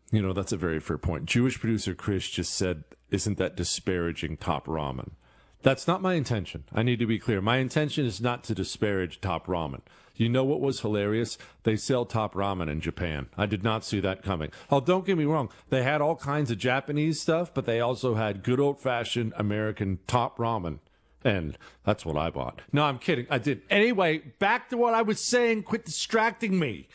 You know, that's a very fair point. Jewish producer Chris just said, isn't that disparaging Top Ramen? That's not my intention. I need to be clear. My intention is not to disparage Top Ramen. You know what was hilarious? They sell Top Ramen in Japan. I did not see that coming. Oh, don't get me wrong. They had all kinds of Japanese stuff, but they also had good old-fashioned American Top Ramen. And that's what I bought. No, I'm kidding. I did. Anyway, back to what I was saying. Quit distracting me.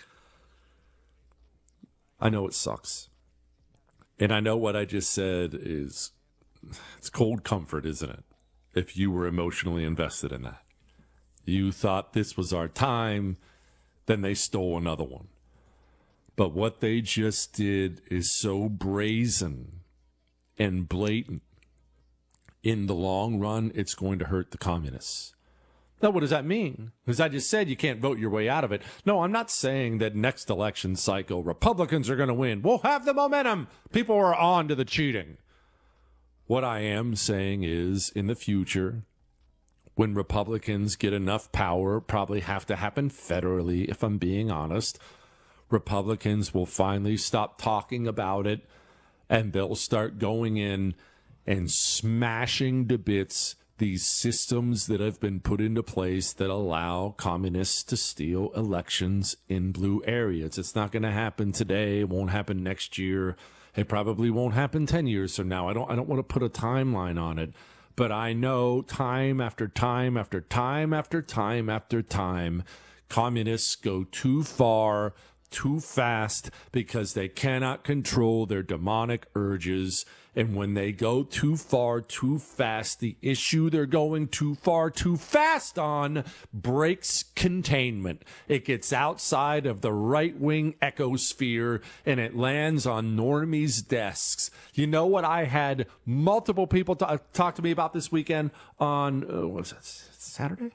I know it sucks. And I know what I just said is, it's cold comfort, isn't it? If you were emotionally invested in that. You thought this was our time, then they stole another one. But what they just did is so brazen and blatant. In the long run, it's going to hurt the communists. Now, what does that mean? Because I just said you can't vote your way out of it. No, I'm not saying that next election cycle Republicans are going to win. We'll have the momentum. People are on to the cheating. What I am saying is, in the future, when Republicans get enough power, probably have to happen federally, if I'm being honest, Republicans will finally stop talking about it, and they'll start going in and smashing to bits these systems that have been put into place that allow communists to steal elections in blue areas. It's not going to happen today. It won't happen next year. It probably won't happen 10 years from now. I don't want to put a timeline on it, but I know time after time after time after time after time, communists go too far, too fast, because they cannot control their demonic urges. And when they go too far, too fast, the issue they're going too far, too fast on breaks containment. It gets outside of the right-wing ecosphere, and it lands on normies' desks. You know what? I had multiple people talk to me about this weekend on, what was that, Saturday?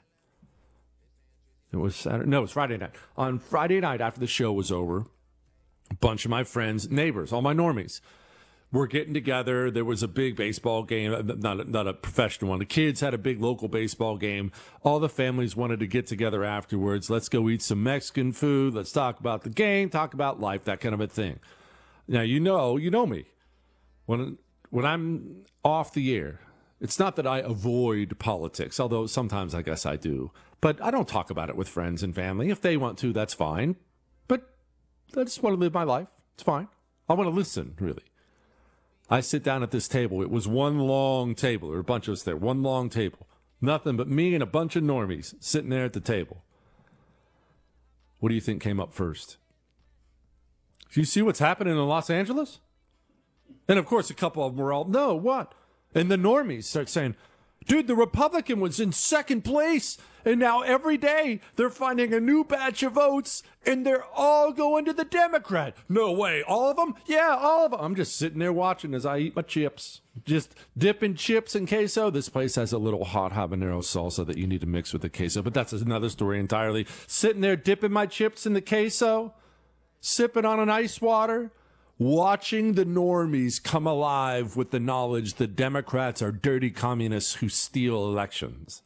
It was Saturday. No, it was Friday night. On Friday night after the show was over, a bunch of my friends, neighbors, all my normies, were getting together. There was a big baseball game, not a professional one. The kids had a big local baseball game. All the families wanted to get together afterwards. Let's go eat some Mexican food. Let's talk about the game, talk about life, that kind of a thing. Now, you know me. When I'm off the air, it's not that I avoid politics, although sometimes I guess I do. But I don't talk about it with friends and family. If they want to, that's fine. But I just want to live my life. It's fine. I want to listen, really. I sit down at this table. It was one long table. There were a bunch of us there. One long table. Nothing but me and a bunch of normies sitting there at the table. What do you think came up first? Do you see what's happening in Los Angeles? And, of course, a couple of them were all, no, what? And the normies start saying, dude, the Republican was in second place, and now every day they're finding a new batch of votes, and they're all going to the Democrat. No way. All of them? Yeah, all of them. I'm just sitting there watching as I eat my chips. Just dipping chips in queso. This place has a little hot habanero salsa that you need to mix with the queso, but that's another story entirely. Sitting there dipping my chips in the queso, sipping on an ice water, watching the normies come alive with the knowledge that Democrats are dirty communists who steal elections.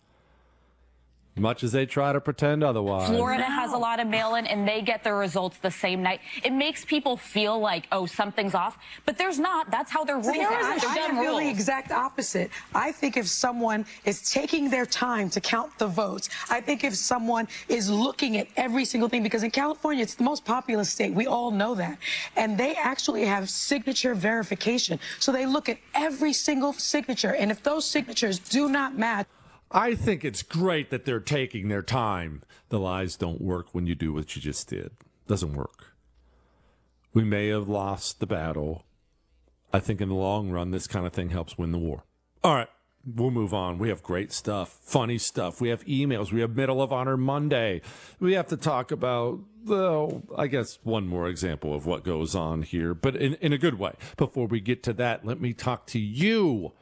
Much as they try to pretend otherwise. Florida has a lot of mail-in, and they get their results the same night. It makes people feel like, oh, something's off, but there's not. That's how their rules are. I feel the exact opposite. I think if someone is taking their time to count the votes, I think if someone is looking at every single thing, because in California, it's the most populous state. We all know that. And they actually have signature verification. So they look at every single signature, and if those signatures do not match, I think it's great that they're taking their time. The lies don't work when you do what you just did. Doesn't work. We may have lost the battle. I think in the long run, this kind of thing helps win the war. All right, we'll move on. We have great stuff, funny stuff. We have emails. We have Medal of Honor Monday. We have to talk about, well, I guess one more example of what goes on here, but in a good way. Before we get to that, let me talk to you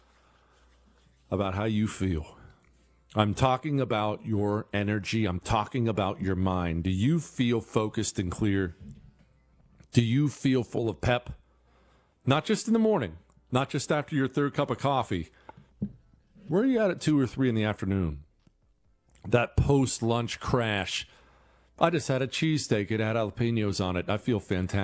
about how you feel. I'm talking about your energy. I'm talking about your mind. Do you feel focused and clear? Do you feel full of pep? Not just in the morning, not just after your third cup of coffee. Where are you at 2 or 3 in the afternoon? That post-lunch crash. I just had a cheesesteak. It had jalapenos on it. I feel fantastic.